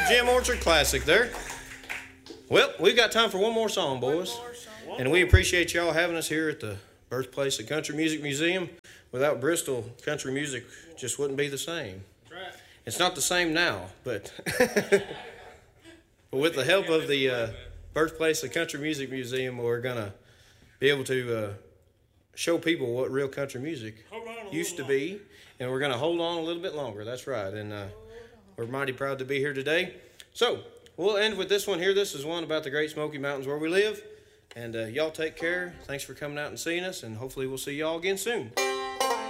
Jim Orchard Classic there. Well, we've got time for one more song, boys. And we appreciate y'all having us here at the birthplace of Country Music Museum. Without Bristol, country music just wouldn't be the same. It's not the same now, but with the help of the birthplace of Country Music Museum, we're going to be able to show people what real country music used to be. And we're going to hold on a little bit longer. That's right. And we're mighty proud to be here today. So we'll end with this one here. This is one about the Great Smoky Mountains where we live. And y'all take care. Thanks for coming out and seeing us. And hopefully we'll see y'all again soon.